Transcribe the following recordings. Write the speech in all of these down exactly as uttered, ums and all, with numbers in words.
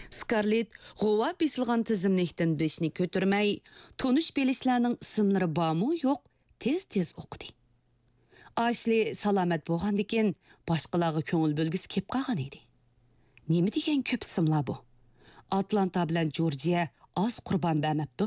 Scarlett g'ova besilgan tizimlikdan beshni ko'tarmay, tonish belishlarning ismlari bormi yo'q, tez-tez o'qidi. Ashli salomat bo'lgandikin, boshqalarga ko'ngil bo'lgisi kelib qolgan edi. Nima degan ko'p ismlar bu? Atlanta bilan Georgia oz qurbon bermabdi.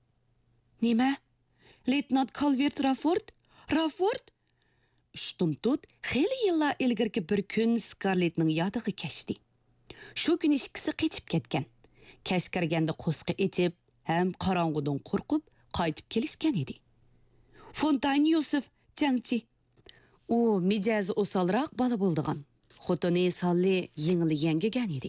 Nima? Leytenant Calvert Rafford? Rafford? Shtumtut xeyli yillar ilgirki bir kun Scarlettning yodiga kechdi. Shu kun ikkisi qechib ketgan. Kech kirganda qo'sqi ichib, ham qorong'udan qo'rqib, qaytib kelishgan edi. Fontaine Yosef jangchi. U mijazi o'salroq bola bo'ldigan. Xotini Salli yengli yengigan edi.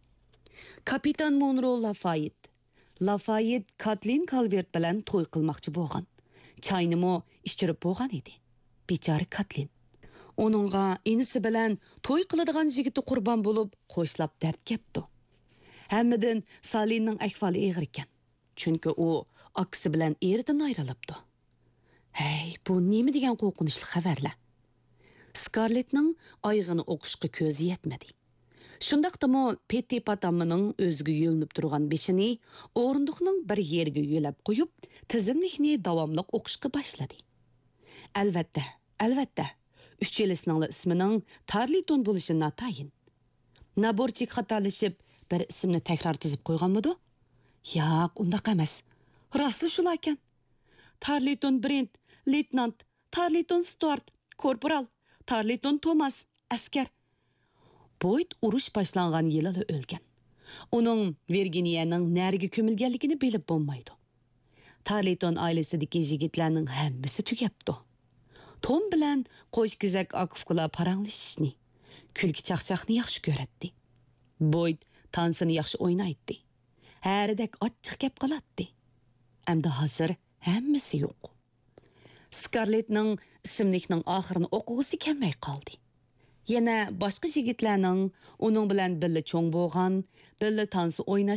Kapitan Monroe Lafayette. Lafayette Kathleen Calvert bilan to'y qilmoqchi bo'lgan. Chaynimi ichirib bo'lgan edi. Bechora Kathleen. Onunğa inisi bilan to'y qiladigan yigiti qurbon bo'lib, qo'shlab dard kepdi. Hammadan Sallining ahvoli og'ir ekan. Chunki u aksi bilan eridan ayrilibdi. Hey, bu nima degan qo'rqinchli xabarlar? Scarlettning oyog'ini o'qishga ko'zi yetmadi. Shundaqdimi Petty Patamning o'ziga yo'linib turgan beshini o'rindiqning bir yerga yo'lab qo'yib, tizimlikni davomli o'qishga boshladi. Albatta, albatta, uch yilisning ismining Tarleton bo'lishi natayin. Naborchik xatolashib bir ismni takror tizib qo'yganmidi? Yo'q, undaq emas. Rostli shular ekan. Tarleton Brent, leytenant, Tarleton Stuart, korporal, Tarleton Thomas, askar. Boyd urush boshlangan yilida o'lgan. Uning Virginiyaning nariga ko'milganligini bilib bo'lmaydi. Tarleton oilasidagi yigitlarning hammasi tugabdi. Tom bilan qo'shkizak akufkular paranglashishni, kulki chaqchaqni yaxshi ko'ratdi. Boyd tansini yaxshi o'ynaydi. Haridak ochiq gap qiladi. Amda hozir hammasi yo'q. Scarlettning ismlikning oxirini o'quvisi kelmay qoldi. Yana boshqa yigitlarning uning bilan birga cho'ng bo'lgan, birga tansi o'ynash